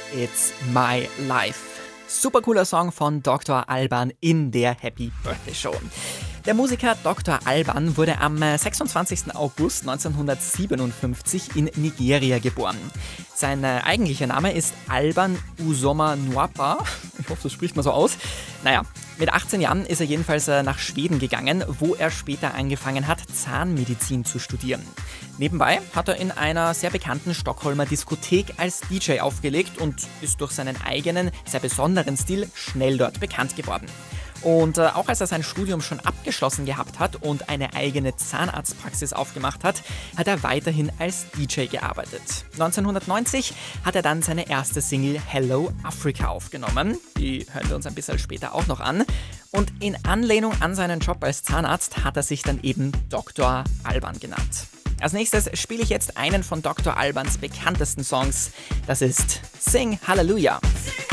It's My Life. Super cooler Song von Dr. Alban in der Happy Birthday Show. Der Musiker Dr. Alban wurde am 26. August 1957 in Nigeria geboren. Sein eigentlicher Name ist Alban Uzoma Nwapa. Ich hoffe, das spricht man so aus. Naja, mit 18 Jahren ist er jedenfalls nach Schweden gegangen, wo er später angefangen hat, Zahnmedizin zu studieren. Nebenbei hat er in einer sehr bekannten Stockholmer Diskothek als DJ aufgelegt und ist durch seinen eigenen, sehr besonderen Stil schnell dort bekannt geworden. Und auch als er sein Studium schon abgeschlossen gehabt hat und eine eigene Zahnarztpraxis aufgemacht hat, hat er weiterhin als DJ gearbeitet. 1990 hat er dann seine erste Single Hello Africa aufgenommen. Die hören wir uns ein bisschen später auch noch an. Und in Anlehnung an seinen Job als Zahnarzt hat er sich dann eben Dr. Alban genannt. Als nächstes spiele ich jetzt einen von Dr. Albans bekanntesten Songs. Das ist Sing Hallelujah.